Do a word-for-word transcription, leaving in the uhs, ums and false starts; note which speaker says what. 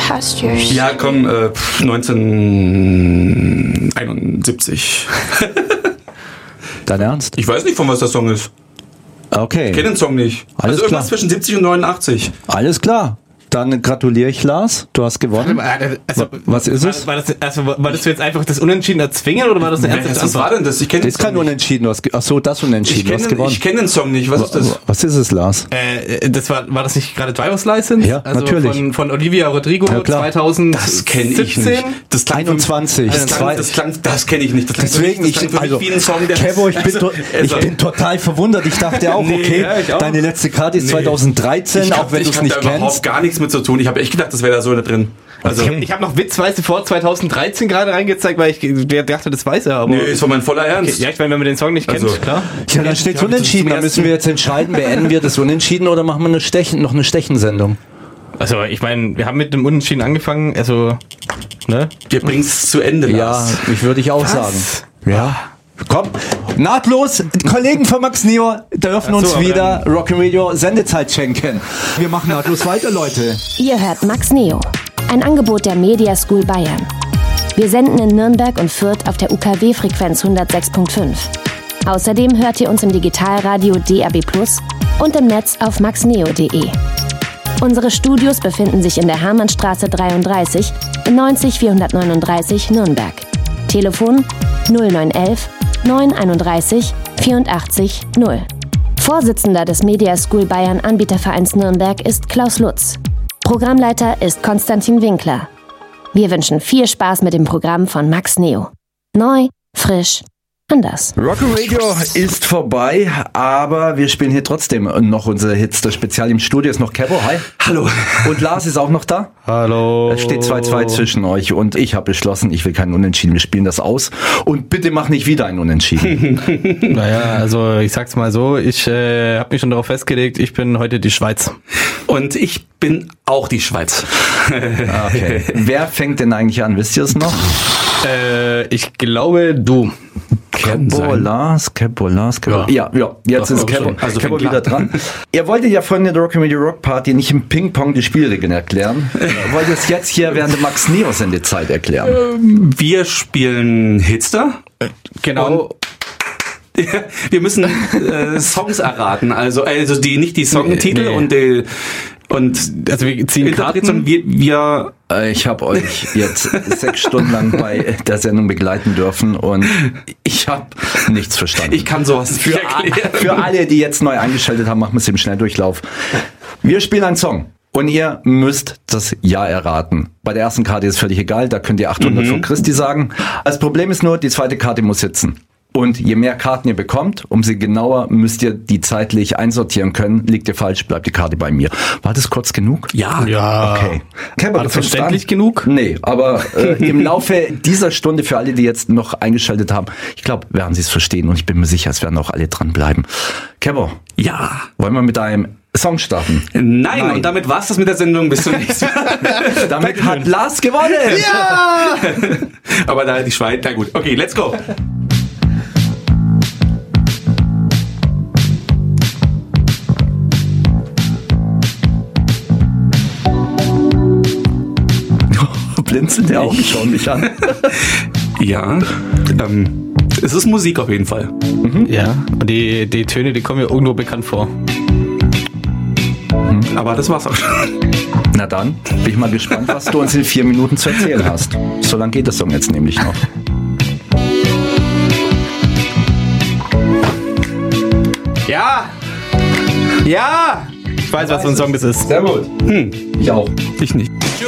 Speaker 1: past years.
Speaker 2: Ja, komm, äh, neunzehnhunderteinundsiebzig.
Speaker 3: Dein Ernst?
Speaker 2: Ich weiß nicht, von was der Song ist.
Speaker 3: Okay.
Speaker 2: Ich kenne den Song nicht.
Speaker 3: Alles
Speaker 2: also irgendwas
Speaker 3: klar.
Speaker 2: zwischen siebzig und neunundachtzig.
Speaker 3: Alles klar. Dann gratuliere ich, Lars. Du hast gewonnen.
Speaker 4: Also,
Speaker 3: was ist
Speaker 4: war,
Speaker 3: es?
Speaker 4: War das, also, wolltest du jetzt einfach das Unentschieden erzwingen oder war das eine ernsthafte
Speaker 2: Was war
Speaker 4: Antwort?
Speaker 2: denn das? Ich kenne
Speaker 3: Das ist kein Unentschieden. Du hast ge- Ach so, das Unentschieden.
Speaker 2: Ich
Speaker 3: Du hast
Speaker 2: kenne
Speaker 3: gewonnen.
Speaker 2: ich kenn den Song nicht. Was ist das?
Speaker 3: Was ist es, Lars?
Speaker 4: Äh, das war, war das nicht gerade Driver's License?
Speaker 3: Ja,
Speaker 4: also
Speaker 3: natürlich.
Speaker 4: Von, von Olivia Rodrigo
Speaker 3: Ja, klar.
Speaker 4: zweitausendsiebzehn?
Speaker 2: Das kenne ich nicht. Das klang für mich-
Speaker 3: einundzwanzig.
Speaker 2: Das, klang, das, klang, das kenne ich nicht. Das klang für
Speaker 3: Deswegen,
Speaker 2: mich, das
Speaker 3: ich,
Speaker 2: klang für mich
Speaker 3: also,
Speaker 2: wie ein Song, der...
Speaker 3: Kevo, ich bin, to- ich
Speaker 2: also-
Speaker 3: bin total verwundert. Ich dachte auch,
Speaker 2: Nee,
Speaker 3: okay,
Speaker 2: ja, ich auch.
Speaker 3: deine letzte Karte ist
Speaker 2: Nee.
Speaker 3: zweitausenddreizehn,
Speaker 2: Ich hab,
Speaker 3: auch wenn
Speaker 2: ich
Speaker 3: du es
Speaker 2: hab
Speaker 3: nicht
Speaker 2: da überhaupt
Speaker 3: kennst.
Speaker 2: gar nichts mit zu tun. Ich habe echt gedacht, das wäre da so da drin. Also,
Speaker 3: Okay.
Speaker 4: Ich habe noch witzweise vor zweitausenddreizehn gerade reingezeigt, weil ich der dachte, das weiß er. Aber
Speaker 2: nee, ist doch mein voller
Speaker 4: okay,
Speaker 2: Ernst.
Speaker 4: ja, ich meine, wenn man den Song nicht kennt,
Speaker 2: Also-
Speaker 4: klar.
Speaker 3: Ja, dann steht
Speaker 2: Ich hab das
Speaker 3: unentschieden.
Speaker 2: zum
Speaker 3: Da müssen wir jetzt entscheiden, beenden wir das Unentschieden oder machen wir eine Stechen, noch eine Stechensendung?
Speaker 4: Also ich meine, wir haben mit dem Unentschieden angefangen, also, ne?
Speaker 2: Wir bringen es zu Ende,
Speaker 3: Ja,
Speaker 2: Lars.
Speaker 3: ich würde ich auch
Speaker 4: Was?
Speaker 3: sagen. Ja. Komm, nahtlos, Kollegen von Max Neo dürfen
Speaker 4: Ach so,
Speaker 3: uns
Speaker 4: aber
Speaker 3: wieder Rock'n'Radio Sendezeit schenken. Wir machen nahtlos weiter, Leute.
Speaker 5: Ihr hört Max Neo, ein Angebot der Media School Bayern. Wir senden in Nürnberg und Fürth auf der U K W-Frequenz hundertsechs Komma fünf. Außerdem hört ihr uns im Digitalradio D A B plus und im Netz auf maxneo punkt de. Unsere Studios befinden sich in der Hermannstraße dreiunddreißig in neunzig vierhundertneununddreißig Nürnberg. Telefon null neun eins eins neun eins vierundachtzig null. Vorsitzender des Media School Bayern Anbietervereins Nürnberg ist Klaus Lutz. Programmleiter ist Konstantin Winkler. Wir wünschen viel Spaß mit dem Programm von Max Neo. Neu, frisch, anders.
Speaker 3: Rock'n'Radio ist vorbei, aber wir spielen hier trotzdem noch unsere Hits. Das Spezial im Studio ist noch Kevo, hi.
Speaker 2: Hallo.
Speaker 3: Und Lars ist auch noch da?
Speaker 4: Hallo.
Speaker 3: Es steht zwei zwei zwischen euch und ich habe beschlossen, ich will keinen Unentschieden. Wir spielen das aus und bitte mach nicht wieder einen Unentschieden.
Speaker 4: Naja, also ich sag's mal so, ich äh, habe mich schon darauf festgelegt, ich bin heute die Schweiz.
Speaker 2: Und ich bin auch die Schweiz.
Speaker 3: Okay. Wer fängt denn eigentlich an? Wisst ihr es noch?
Speaker 4: Äh, ich glaube, du.
Speaker 3: Kevo, Lars, Kevo, Lars, Kevo. Ja, ja, jetzt
Speaker 4: Doch,
Speaker 3: ist
Speaker 4: auch
Speaker 3: Kevo,
Speaker 4: schon.
Speaker 3: also Kevo
Speaker 2: fängt
Speaker 3: wieder dran. Ihr wolltet ja von der Rock'n'Radio Rock Party nicht im Ping-Pong die Spielregeln erklären. Ihr wollt es jetzt hier während der Max Neo Sendezeit erklären.
Speaker 2: Wir spielen Hitster.
Speaker 4: Genau.
Speaker 2: Wir müssen äh, Songs erraten. Also, also die, nicht die Songtitel
Speaker 4: Nee.
Speaker 2: und die, und
Speaker 4: Also wir ziehen
Speaker 2: Interpretation,
Speaker 4: Karten.
Speaker 2: wir, wir
Speaker 3: Äh, Ich habe euch jetzt sechs Stunden lang bei der Sendung begleiten dürfen und ich habe nichts verstanden.
Speaker 2: ich kann sowas nicht
Speaker 3: Für,
Speaker 2: erklären.
Speaker 3: für alle, die jetzt neu eingeschaltet haben, machen wir es im Schnelldurchlauf. Wir spielen einen Song und ihr müsst das Ja erraten. Bei der ersten Karte ist es völlig egal, da könnt ihr achthundert von Christi sagen. Das Problem ist nur, die zweite Karte muss sitzen. Und je mehr Karten ihr bekommt, umso genauer müsst ihr die zeitlich einsortieren können. Liegt ihr falsch, bleibt die Karte bei mir. War das kurz genug?
Speaker 2: Ja.
Speaker 4: Ja.
Speaker 3: Okay. Kevo,
Speaker 4: War
Speaker 3: du
Speaker 4: das
Speaker 3: fängst
Speaker 4: verständlich
Speaker 3: an?
Speaker 4: genug?
Speaker 3: Nee, aber äh, im Laufe dieser Stunde, für alle, die jetzt noch eingeschaltet haben, ich glaube, werden sie es verstehen und ich bin mir sicher, es werden auch alle dranbleiben. Kevo,
Speaker 2: Ja.
Speaker 3: wollen wir mit einem Song starten?
Speaker 2: Nein,
Speaker 3: Nein.
Speaker 2: und damit war's das mit der Sendung. Bis zum nächsten Mal.
Speaker 3: Damit hat Lars gewonnen! Ja!
Speaker 2: Aber da die Schweiz, na gut. Okay, let's go.
Speaker 3: Blinzeln der Augen, schauen mich an.
Speaker 2: Ja. Ähm, es ist Musik auf jeden Fall.
Speaker 4: Ja. Und die, die Töne, die kommen mir irgendwo bekannt vor.
Speaker 2: Aber das war's auch schon.
Speaker 3: Na dann, bin ich mal gespannt, was du uns in vier Minuten zu erzählen hast. So lang geht der Song jetzt nämlich noch.
Speaker 4: Ja! Ja! Ich weiß, was für ein Song das ist.
Speaker 3: Sehr gut. Hm, ich auch.
Speaker 2: Ich nicht.